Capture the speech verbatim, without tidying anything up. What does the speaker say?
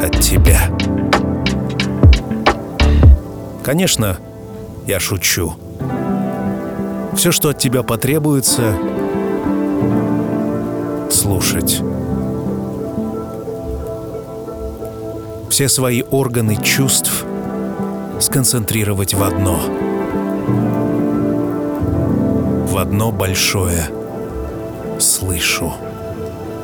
от тебя. Конечно, я шучу. Все, что от тебя потребуется — слушать. Все свои органы чувств сконцентрировать в одно. В одно большое «слышу».